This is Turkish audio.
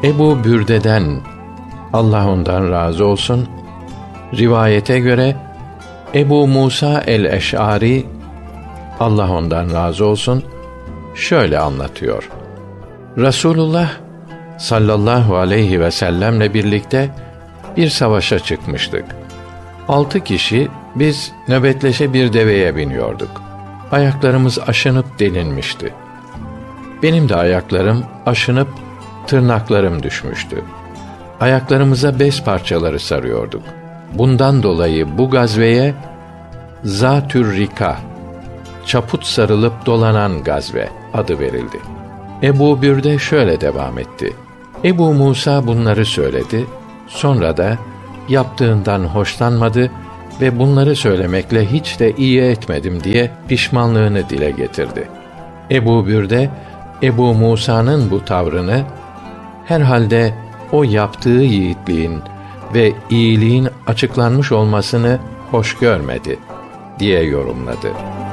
Ebu Bürde'den, Allah ondan razı olsun, rivayete göre Ebu Musa el-Eş'ari, Allah ondan razı olsun, şöyle anlatıyor. Resulullah sallallahu aleyhi ve sellemle birlikte bir savaşa çıkmıştık. 6 kişi biz nöbetleşe bir deveye biniyorduk. Ayaklarımız aşınıp delinmişti. Benim de ayaklarım aşınıp tırnaklarım düşmüştü. Ayaklarımıza bez parçaları sarıyorduk. Bundan dolayı bu gazveye Zatür Rika, çaput sarılıp dolanan gazve adı verildi. Ebu Bürde şöyle devam etti. Ebu Musa bunları söyledi. Sonra da yaptığından hoşlanmadı ve bunları söylemekle hiç de iyi etmedim diye pişmanlığını dile getirdi. Ebu Bürde, Ebu Musa'nın bu tavrını, herhalde o yaptığı yiğitliğin ve iyiliğin açıklanmış olmasını hoş görmedi diye yorumladı.